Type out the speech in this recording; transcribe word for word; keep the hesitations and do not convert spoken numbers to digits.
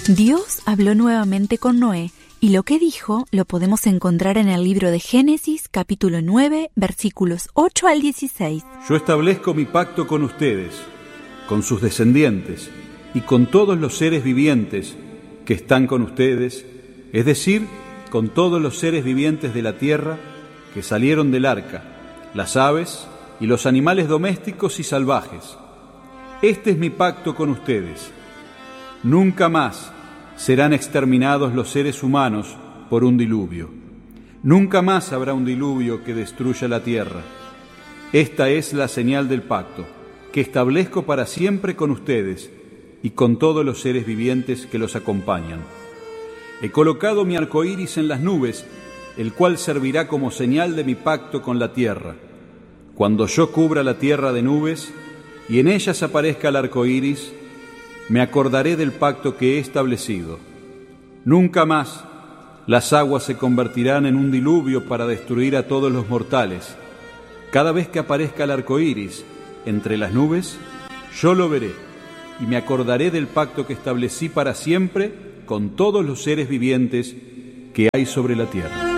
Dios habló nuevamente con Noé, y lo que dijo lo podemos encontrar en el libro de Génesis, capítulo nueve, versículos ocho al dieciséis. Yo establezco mi pacto con ustedes, con sus descendientes, y con todos los seres vivientes que están con ustedes, es decir, con todos los seres vivientes de la tierra que salieron del arca, las aves y los animales domésticos y salvajes. Este es mi pacto con ustedes. Nunca más serán exterminados los seres humanos por un diluvio. Nunca más habrá un diluvio que destruya la tierra. Esta es la señal del pacto que establezco para siempre con ustedes y con todos los seres vivientes que los acompañan. He colocado mi arco iris en las nubes, el cual servirá como señal de mi pacto con la tierra. Cuando yo cubra la tierra de nubes y en ellas aparezca el arco iris, me acordaré del pacto que he establecido. Nunca más las aguas se convertirán en un diluvio para destruir a todos los mortales. Cada vez que aparezca el arco iris entre las nubes, yo lo veré y me acordaré del pacto que establecí para siempre con todos los seres vivientes que hay sobre la tierra.